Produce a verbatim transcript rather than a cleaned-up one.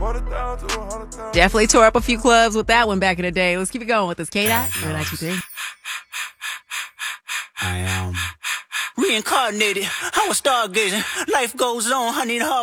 Definitely tore up a few clubs with that one back in the day. Let's keep it going with this. K-Dot, nine two three. I am reincarnated. I was stargazing. Life goes on. I need a hard